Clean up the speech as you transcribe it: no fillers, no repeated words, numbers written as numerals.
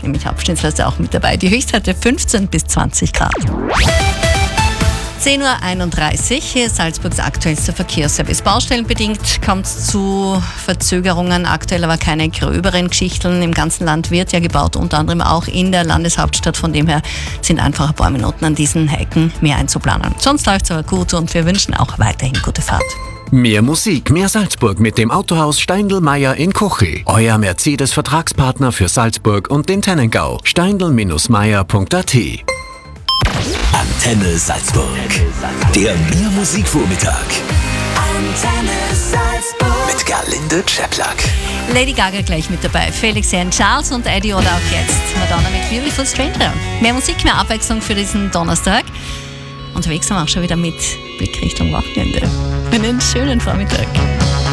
nämlich abschnittsweise auch mit dabei. Die Höchstwerte 15 bis 20 Grad. 10.31 Uhr, hier ist Salzburgs aktuellster Verkehrsservice. Baustellenbedingt kommt es zu Verzögerungen, aktuell aber keine gröberen Geschichten. Im ganzen Land wird ja gebaut, unter anderem auch in der Landeshauptstadt. Von dem her sind einfach ein paar Minuten an diesen Ecken mehr einzuplanen. Sonst läuft es aber gut und wir wünschen auch weiterhin gute Fahrt. Mehr Musik, mehr Salzburg mit dem Autohaus Steindl-Meyer in Kochi. Euer Mercedes-Vertragspartner für Salzburg und den Tennengau. steindl-meyer.at. Antenne Salzburg. Der Mehr-Musik-Vormittag. Antenne Salzburg. Mit Gerlinde Czeplak. Lady Gaga gleich mit dabei. Felix Jan Charles und Eddie oder auch jetzt Madonna mit Beautiful Stranger. Mehr Musik, mehr Abwechslung für diesen Donnerstag. Unterwegs sind wir auch schon wieder mit Blick Richtung Wochenende. Einen schönen Vormittag.